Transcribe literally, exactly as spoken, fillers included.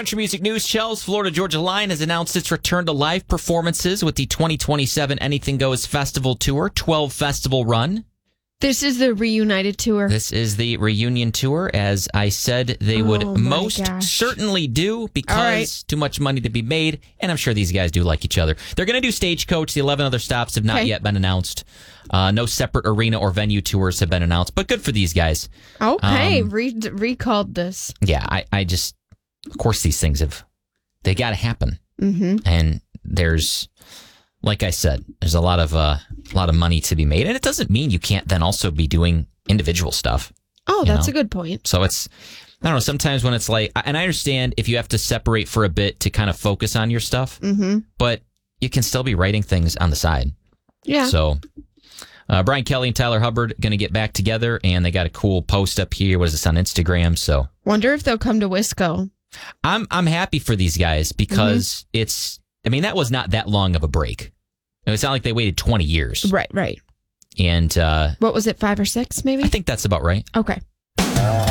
Country music news, Chels. Florida Georgia Line has announced its return to live performances with the twenty twenty-seven Anything Goes Festival Tour, twelve festival run. This is the reunited tour. This is the reunion tour. As I said, they would Oh, my most gosh. certainly do because All right. too much money to be made, and I'm sure these guys do like each other. They're going to do Stagecoach. The eleven other stops have not Okay. yet been announced. Uh, no separate arena or venue tours have been announced, but good for these guys. Okay, Um, re- recalled this. Yeah, I, I just, of course, these things have, they got to happen. Mm-hmm. And there's, like I said, there's a lot of uh, a lot of money to be made, and it doesn't mean you can't then also be doing individual stuff. Oh, You that's know? a good point. So it's, I don't know, sometimes when it's like, and I understand if you have to separate for a bit to kind of focus on your stuff, Mm-hmm. but you can still be writing things on the side. Yeah. So uh, Brian Kelly and Tyler Hubbard going to get back together, and they got a cool post up here. What is this on Instagram? So Wonder if they'll come to Wisco. I'm I'm happy for these guys because it's, I mean, that was not that long of a break. It's not like they waited twenty years. Right, right. And uh, What was it, five or six, maybe? I think that's about right. Okay.